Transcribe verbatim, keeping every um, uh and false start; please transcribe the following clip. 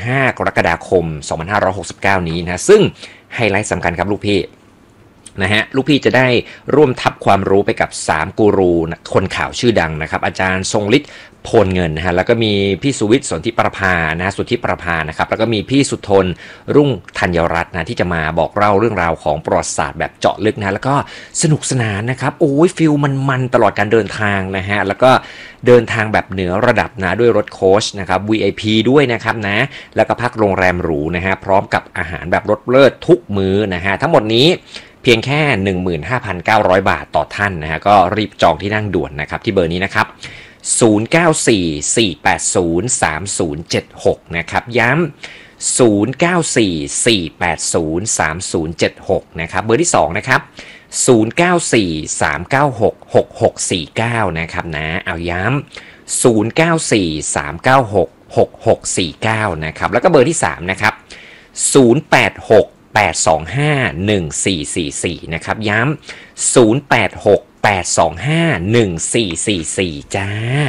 ห้ากรกฎาคมสองพันห้าร้อยหกสิบเก้านี้นะซึ่งไฮไลท์สำคัญครับลูกพี่นะฮะลูกพี่จะได้ร่วมทับความรู้ไปกับสามกูรูคนข่าวชื่อดังนะครับอาจารย์ทรงฤทธิ์โพลเงินนะฮะแล้วก็มีพี่สุวิทย์สนธิประภานะสุทธิประภานะครับแล้วก็มีพี่สุทนรุ่งธัญรัตน์นะที่จะมาบอกเล่าเรื่องราวของประวัติศาสตร์แบบเจาะลึกนะแล้วก็สนุกสนานนะครับโอ้ยฟิลมันๆตลอดการเดินทางนะฮะแล้วก็เดินทางแบบเหนือระดับนะด้วยรถโค้ชนะครับ วี ไอ พี ด้วยนะครับนะแล้วก็พักโรงแรมหรูนะฮะพร้อมกับอาหารแบบรสเลิศทุกมื้อนะฮะทั้งหมดนี้เพียงแค่ หนึ่งหมื่นห้าพันเก้าร้อย บาทต่อท่านนะฮะก็รีบจองที่นั่งด่วนนะครับที่เบอร์นี้นะครับศูนย์ เก้า สี่ สี่ แปด ศูนย์ สาม ศูนย์ เจ็ด หกนะครับย้ำศูนย์ เก้า สี่ สี่ แปด ศูนย์ สาม ศูนย์ เจ็ด หกนะครับเบอร์ที่สองนะครับศูนย์ เก้า สี่ สาม เก้า หก หก หก สี่ เก้านะครับนะเอาย้ำศูนย์ เก้า สี่ สาม เก้า หก หก หก สี่ เก้านะครับแล้วก็เบอร์ที่สามนะครับศูนย์ แปด หก แปด สอง ห้า หนึ่ง สี่ สี่ สี่นะครับย้ำศูนย์ แปด หก แปด สอง ห้า หนึ่ง สี่ สี่ สี่จ้า